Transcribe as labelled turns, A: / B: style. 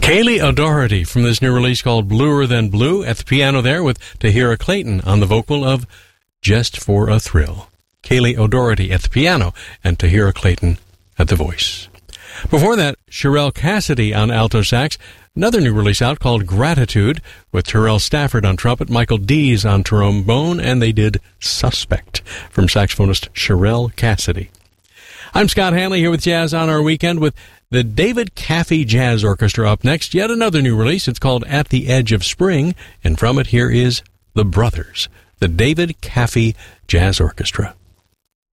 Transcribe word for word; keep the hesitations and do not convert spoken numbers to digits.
A: Kaylee O'Doherty from this new release called Bluer Than Blue at the piano there with Tahira Clayton on the vocal of Just for a Thrill. Kaylee O'Doherty at the piano and Tahira Clayton at the voice. Before that, Sherelle Cassidy on alto sax, another new release out called Gratitude with Terrell Stafford on trumpet, Michael Dees on trombone, and they did Suspect from saxophonist Sherelle Cassidy. I'm Scott Hanley here with Jazz on Our Weekend with the David Caffey Jazz Orchestra up next. Yet another new release. It's called At the Edge of Spring, and from it here is The Brothers, the David Caffey Jazz Orchestra.